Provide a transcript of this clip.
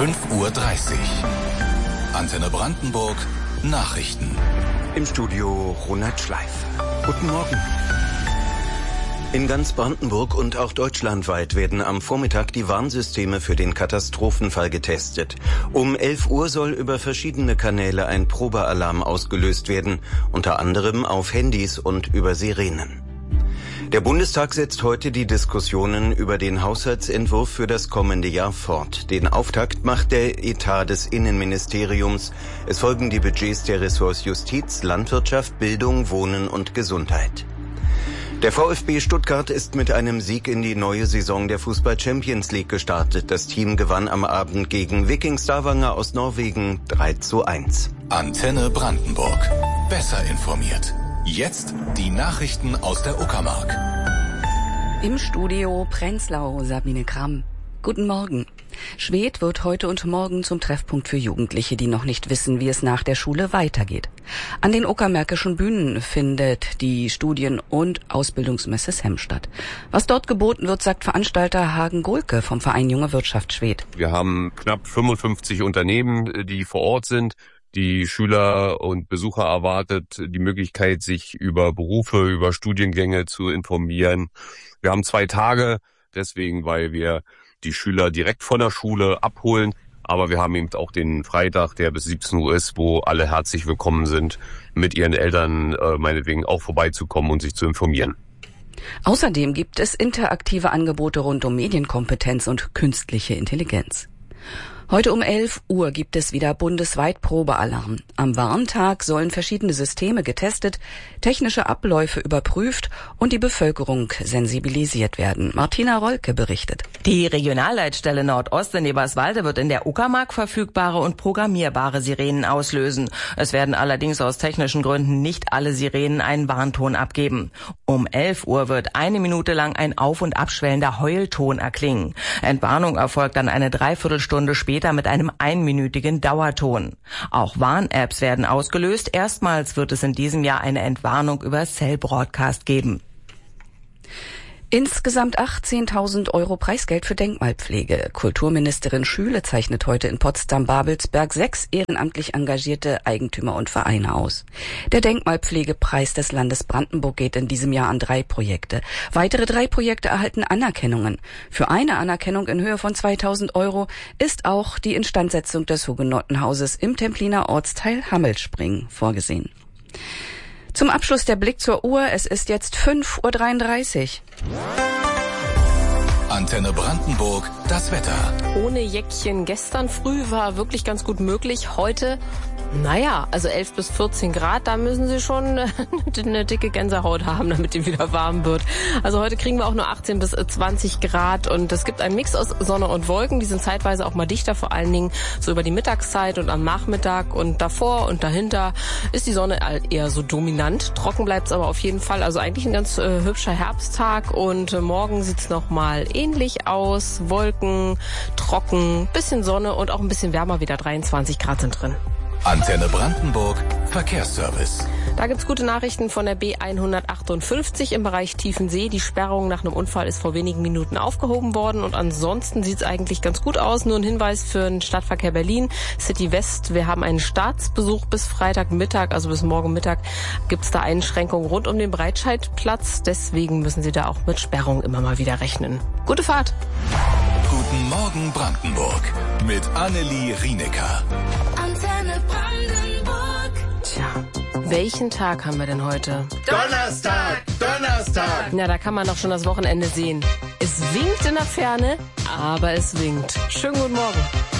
5:30 Uhr. Antenne Brandenburg Nachrichten. Im Studio Ronald Schleif. Guten Morgen. In ganz Brandenburg und auch deutschlandweit werden am Vormittag die Warnsysteme für den Katastrophenfall getestet. Um 11 Uhr soll über verschiedene Kanäle ein Probealarm ausgelöst werden, unter anderem auf Handys und über Sirenen. Der Bundestag setzt heute die Diskussionen über den Haushaltsentwurf für das kommende Jahr fort. Den Auftakt macht der Etat des Innenministeriums. Es folgen die Budgets der Ressorts Justiz, Landwirtschaft, Bildung, Wohnen und Gesundheit. Der VfB Stuttgart ist mit einem Sieg in die neue Saison der Fußball-Champions League gestartet. Das Team gewann am Abend gegen Viking Stavanger aus Norwegen 3:1. Antenne Brandenburg. Besser informiert. Jetzt die Nachrichten aus der Uckermark. Im Studio Prenzlau, Sabine Kramm. Guten Morgen. Schwedt wird heute und morgen zum Treffpunkt für Jugendliche, die noch nicht wissen, wie es nach der Schule weitergeht. An den uckermärkischen Bühnen findet die Studien- und Ausbildungsmesse SEM statt. Was dort geboten wird, sagt Veranstalter Hagen Gohlke vom Verein Junge Wirtschaft Schwedt. Wir haben knapp 55 Unternehmen, die vor Ort sind. Die Schüler und Besucher erwartet die Möglichkeit, sich über Berufe, über Studiengänge zu informieren. Wir haben 2 Tage, deswegen, weil wir die Schüler direkt von der Schule abholen. Aber wir haben eben auch den Freitag, der bis 17 Uhr ist, wo alle herzlich willkommen sind, mit ihren Eltern meinetwegen auch vorbeizukommen und sich zu informieren. Außerdem gibt es interaktive Angebote rund um Medienkompetenz und künstliche Intelligenz. Heute um 11 Uhr gibt es wieder bundesweit Probealarm. Am Warntag sollen verschiedene Systeme getestet, technische Abläufe überprüft und die Bevölkerung sensibilisiert werden. Martina Rolke berichtet. Die Regionalleitstelle Nordost in Eberswalde wird in der Uckermark verfügbare und programmierbare Sirenen auslösen. Es werden allerdings aus technischen Gründen nicht alle Sirenen einen Warnton abgeben. Um 11 Uhr wird 1 Minute lang ein auf- und abschwellender Heulton erklingen. Entwarnung erfolgt dann eine Dreiviertelstunde später mit einem 1-minütigen Dauerton. Auch Warn-Apps werden ausgelöst. Erstmals wird es in diesem Jahr eine Entwarnung über Cell Broadcast geben. Insgesamt 18.000 € Preisgeld für Denkmalpflege. Kulturministerin Schüle zeichnet heute in Potsdam-Babelsberg 6 ehrenamtlich engagierte Eigentümer und Vereine aus. Der Denkmalpflegepreis des Landes Brandenburg geht in diesem Jahr an 3 Projekte. Weitere 3 Projekte erhalten Anerkennungen. Für eine Anerkennung in Höhe von 2.000 € ist auch die Instandsetzung des Hugenottenhauses im Templiner Ortsteil Hammelspring vorgesehen. Zum Abschluss der Blick zur Uhr. Es ist jetzt 5:33 Uhr. Antenne Brandenburg, das Wetter. Ohne Jäckchen gestern früh war wirklich ganz gut möglich. Heute, also 11 bis 14 Grad, da müssen Sie schon eine dicke Gänsehaut haben, damit die wieder warm wird. Also heute kriegen wir auch nur 18 bis 20 Grad und es gibt einen Mix aus Sonne und Wolken. Die sind zeitweise auch mal dichter, vor allen Dingen so über die Mittagszeit und am Nachmittag und davor und dahinter ist die Sonne eher so dominant. Trocken bleibt es aber auf jeden Fall. Also eigentlich ein ganz hübscher Herbsttag und morgen sieht's noch mal ähnlich aus. Wolken, trocken, bisschen Sonne und auch ein bisschen wärmer wieder. 23 Grad sind drin. Antenne Brandenburg Verkehrsservice. Da gibt's gute Nachrichten von der B158 im Bereich Tiefensee. Die Sperrung nach einem Unfall ist vor wenigen Minuten aufgehoben worden und ansonsten sieht's eigentlich ganz gut aus. Nur ein Hinweis für den Stadtverkehr Berlin, City West. Wir haben einen Staatsbesuch bis Freitagmittag, also bis morgen Mittag gibt's da Einschränkungen rund um den Breitscheidplatz. Deswegen müssen Sie da auch mit Sperrung immer mal wieder rechnen. Gute Fahrt. Guten Morgen Brandenburg mit Annelie Rienecker. Antenne Brandenburg. Tja, welchen Tag haben wir denn heute? Donnerstag! Ja, da kann man doch schon das Wochenende sehen. Es winkt in der Ferne, aber es winkt. Schönen guten Morgen.